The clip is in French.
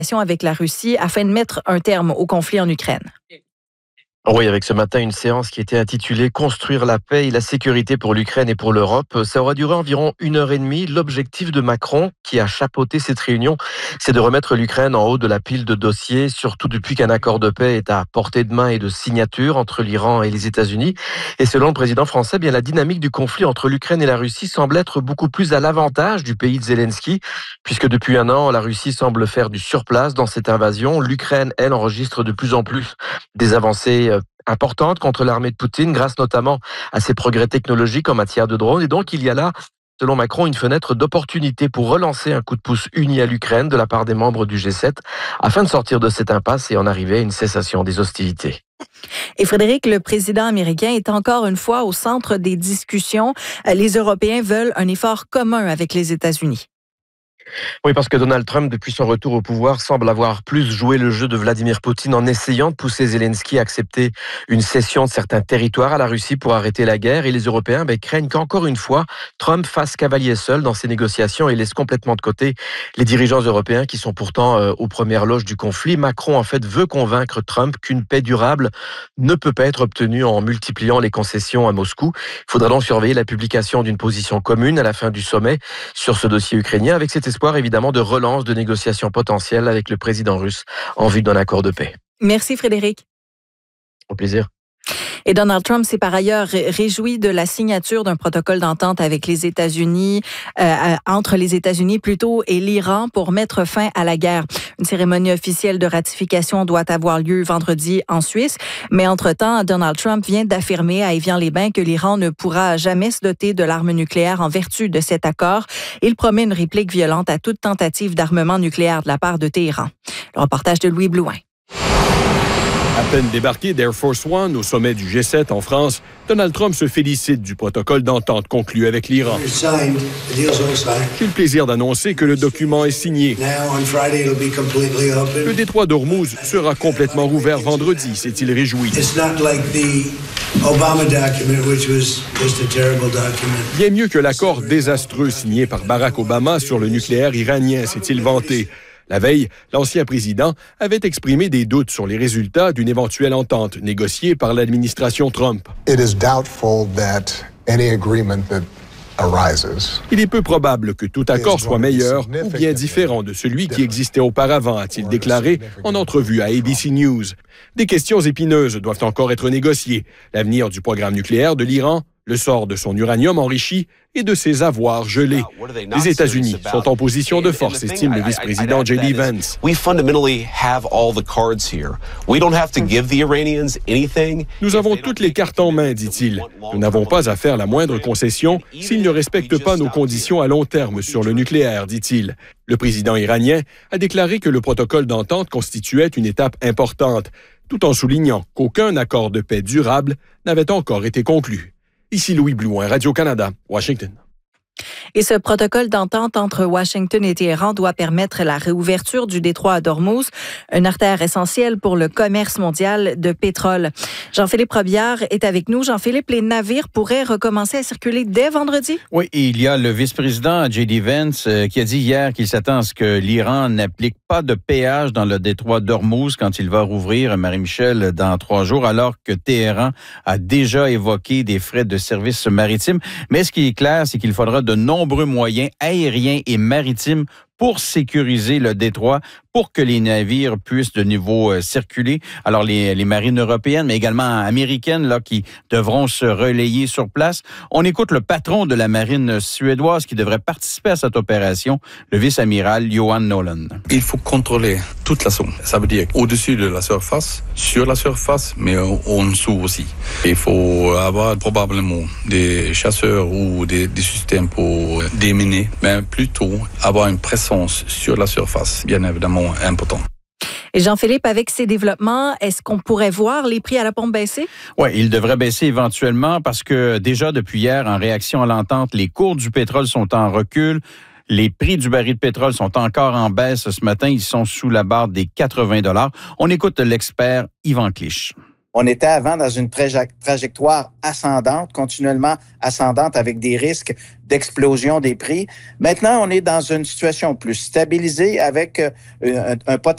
avec la Russie afin de mettre un terme au conflit en Ukraine. Oui, avec ce matin une séance qui était intitulée « Construire la paix et la sécurité pour l'Ukraine et pour l'Europe ». Ça aura duré environ 1h30. L'objectif de Macron, qui a chapeauté cette réunion, c'est de remettre l'Ukraine en haut de la pile de dossiers, surtout depuis qu'un accord de paix est à portée de main et de signature entre l'Iran et les États-Unis. Et selon le président français, bien la dynamique du conflit entre l'Ukraine et la Russie semble être beaucoup plus à l'avantage du pays de Zelensky, puisque depuis un an, la Russie semble faire du surplace dans cette invasion. L'Ukraine, elle, enregistre de plus en plus des avancées importante contre l'armée de Poutine, grâce notamment à ses progrès technologiques en matière de drones. Et donc, il y a là, selon Macron, une fenêtre d'opportunité pour relancer un coup de pouce uni à l'Ukraine de la part des membres du G7, afin de sortir de cette impasse et en arriver à une cessation des hostilités. Et Frédéric, le président américain est encore une fois au centre des discussions. Les Européens veulent un effort commun avec les États-Unis. Oui, parce que Donald Trump, depuis son retour au pouvoir, semble avoir plus joué le jeu de Vladimir Poutine en essayant de pousser Zelensky à accepter une cession de certains territoires à la Russie pour arrêter la guerre. Et les Européens craignent qu'encore une fois, Trump fasse cavalier seul dans ses négociations et laisse complètement de côté les dirigeants européens qui sont pourtant aux premières loges du conflit. Macron, en fait, veut convaincre Trump qu'une paix durable ne peut pas être obtenue en multipliant les concessions à Moscou. Il faudra donc surveiller la publication d'une position commune à la fin du sommet sur ce dossier ukrainien, avec cet espoir évidemment de relance de négociations potentielles avec le président russe en vue d'un accord de paix. Merci Frédéric. Au plaisir. Et Donald Trump s'est par ailleurs réjoui de la signature d'un protocole d'entente avec les États-Unis, entre les États-Unis plutôt et l'Iran pour mettre fin à la guerre. Une cérémonie officielle de ratification doit avoir lieu vendredi en Suisse. Mais entre-temps, Donald Trump vient d'affirmer à Évian-les-Bains que l'Iran ne pourra jamais se doter de l'arme nucléaire en vertu de cet accord. Il promet une réplique violente à toute tentative d'armement nucléaire de la part de Téhéran. Le reportage de Louis Blouin. À peine débarqué d'Air Force One au sommet du G7 en France, Donald Trump se félicite du protocole d'entente conclu avec l'Iran. J'ai le plaisir d'annoncer que le document est signé. Le détroit d'Ormuz sera complètement rouvert vendredi, s'est-il réjoui. Bien mieux que l'accord désastreux signé par Barack Obama sur le nucléaire iranien, s'est-il vanté. La veille, l'ancien président avait exprimé des doutes sur les résultats d'une éventuelle entente négociée par l'administration Trump. Il est peu probable que tout accord soit meilleur ou bien différent de celui qui existait auparavant, a-t-il déclaré en entrevue à ABC News. Des questions épineuses doivent encore être négociées. L'avenir du programme nucléaire de l'Iran, le sort de son uranium enrichi et de ses avoirs gelés. Les États-Unis sont en position de force, estime le vice-président J.D. Vance. Nous avons toutes les cartes en main, dit-il. Nous n'avons pas à faire la moindre concession s'ils ne respectent pas nos conditions à long terme sur le nucléaire, dit-il. Le président iranien a déclaré que le protocole d'entente constituait une étape importante, tout en soulignant qu'aucun accord de paix durable n'avait encore été conclu. Ici Louis Blouin, Radio-Canada, Washington. Et ce protocole d'entente entre Washington et Téhéran doit permettre la réouverture du détroit d'Ormuz, une artère essentielle pour le commerce mondial de pétrole. Jean-Philippe Robillard est avec nous. Jean-Philippe, les navires pourraient recommencer à circuler dès vendredi? Oui, et il y a le vice-président J.D. Vance qui a dit hier qu'il s'attend à ce que l'Iran n'applique pas de péage dans le détroit d'Ormuz quand il va rouvrir, Marie-Michel, dans 3 jours, alors que Téhéran a déjà évoqué des frais de service maritime. Mais ce qui est clair, c'est qu'il faudra de nombreux moyens aériens et maritimes pour sécuriser le détroit, pour que les navires puissent de nouveau circuler. Alors, les marines européennes, mais également américaines, là, qui devront se relayer sur place. On écoute le patron de la marine suédoise qui devrait participer à cette opération, le vice-amiral Johan Nolan. Il faut contrôler toute la zone. Ça veut dire au-dessus de la surface, sur la surface, mais en dessous aussi. Il faut avoir probablement des chasseurs ou des systèmes pour déminer, mais plutôt avoir une pression sur la surface, bien évidemment, important. Et Jean-Philippe, avec ces développements, est-ce qu'on pourrait voir les prix à la pompe baisser? Oui, ils devraient baisser éventuellement parce que déjà depuis hier, en réaction à l'entente, les cours du pétrole sont en recul. Les prix du baril de pétrole sont encore en baisse ce matin. Ils sont sous la barre des 80 $. On écoute l'expert Yvan Clich. On était avant dans une trajectoire ascendante, continuellement ascendante avec des risques d'explosion des prix. Maintenant, on est dans une situation plus stabilisée avec un potentiel